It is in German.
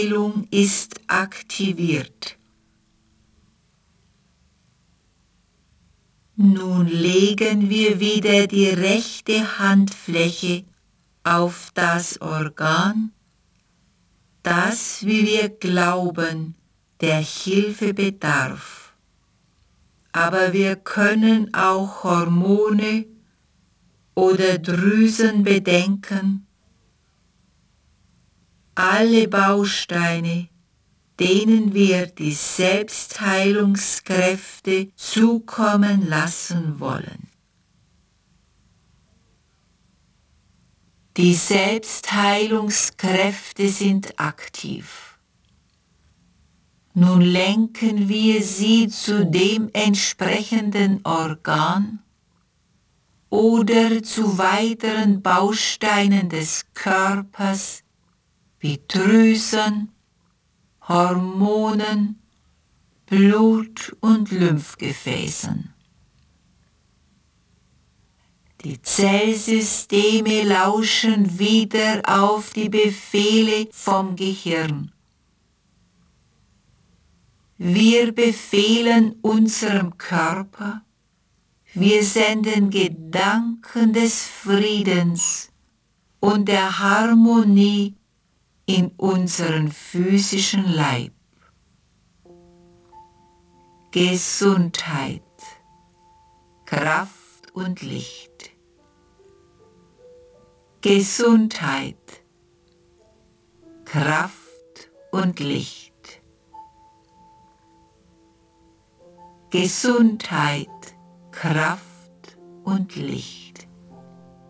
Heilung ist aktiviert. Nun legen wir wieder die rechte Handfläche auf das Organ, das, wie wir glauben, der Hilfe bedarf. Aber wir können auch Hormone oder Drüsen bedenken, alle Bausteine, denen wir die Selbstheilungskräfte zukommen lassen wollen. Die Selbstheilungskräfte sind aktiv. Nun lenken wir sie zu dem entsprechenden Organ oder zu weiteren Bausteinen des Körpers wie Drüsen, Hormonen, Blut- und Lymphgefäßen. Die Zellsysteme lauschen wieder auf die Befehle vom Gehirn. Wir befehlen unserem Körper, wir senden Gedanken des Friedens und der Harmonie in unseren physischen Leib. Gesundheit, Kraft und Licht. Gesundheit, Kraft und Licht. Gesundheit, Kraft und Licht.